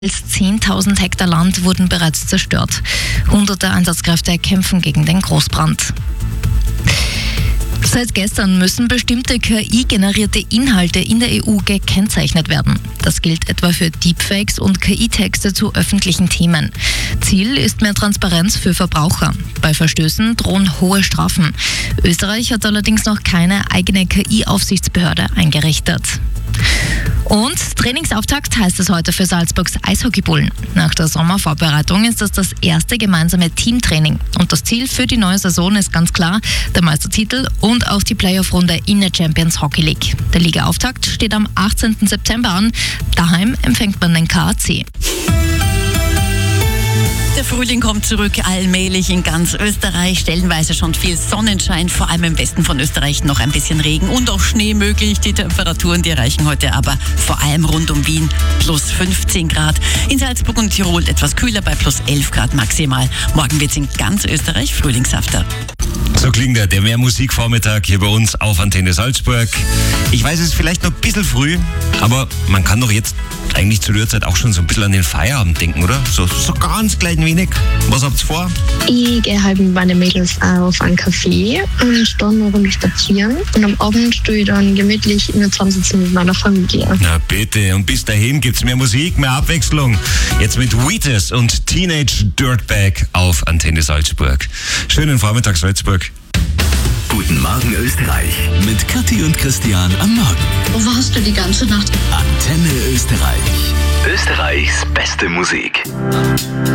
Als 10.000 Hektar Land wurden bereits zerstört. Hunderte Einsatzkräfte kämpfen gegen den Großbrand. Seit gestern müssen bestimmte KI-generierte Inhalte in der EU gekennzeichnet werden. Das gilt etwa für Deepfakes und KI-Texte zu öffentlichen Themen. Ziel ist mehr Transparenz für Verbraucher. Bei Verstößen drohen hohe Strafen. Österreich hat allerdings noch keine eigene KI-Aufsichtsbehörde eingerichtet. Und Trainingsauftakt heißt es heute für Salzburgs Eishockeybullen. Nach der Sommervorbereitung ist das erste gemeinsame Teamtraining. Und das Ziel für die neue Saison ist ganz klar, der Meistertitel und auch die Playoff-Runde in der Champions Hockey League. Der Ligaauftakt steht am 18. September an. Daheim empfängt man den KAC. Der Frühling kommt zurück, allmählich in ganz Österreich. Stellenweise schon viel Sonnenschein, vor allem im Westen von Österreich noch ein bisschen Regen und auch Schnee möglich. Die Temperaturen, die erreichen heute aber vor allem rund um Wien plus 15 Grad. In Salzburg und Tirol etwas kühler bei plus 11 Grad maximal. Morgen wird es in ganz Österreich frühlingshafter. So klingt der Mehrmusikvormittag hier bei uns auf Antenne Salzburg. Ich weiß, es ist vielleicht noch ein bisschen früh, aber man kann doch jetzt eigentlich zu der Zeit auch schon so ein bisschen an den Feierabend denken, oder? So ganz klein wenig. Was habt's vor? Ich gehe halt mit meinen Mädels auf einen Café und dann eine Runde spazieren. Und am Abend tue ich dann gemütlich in der zusammensitzen mit meiner Familie. Na bitte, und bis dahin gibt's mehr Musik, mehr Abwechslung. Jetzt mit Wheatus und Teenage Dirtbag auf Antenne Salzburg. Schönen Vormittag, Salzburg. Guten Morgen Österreich mit Kathi und Christian am Morgen. Wo warst du die ganze Nacht? Antenne Österreich. Österreichs beste Musik.